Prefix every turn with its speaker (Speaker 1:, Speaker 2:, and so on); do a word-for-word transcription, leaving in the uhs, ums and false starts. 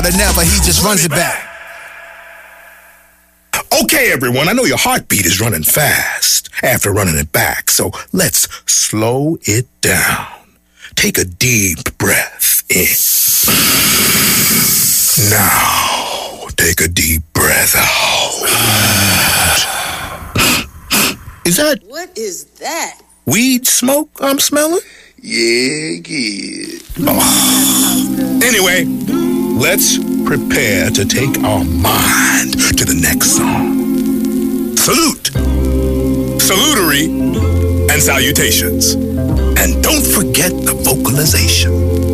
Speaker 1: than ever, he just runs it back.
Speaker 2: Okay, everyone, I know your heartbeat is running fast after running it back, so let's slow it down. Take a deep breath in. Now, take a deep breath out. Is that...
Speaker 3: What is that?
Speaker 2: Weed smoke I'm smelling?
Speaker 4: Yeah, kid.
Speaker 2: Oh. Anyway, let's prepare to take our mind to the next song. Salute, salutary, and salutations. And don't forget the vocalization.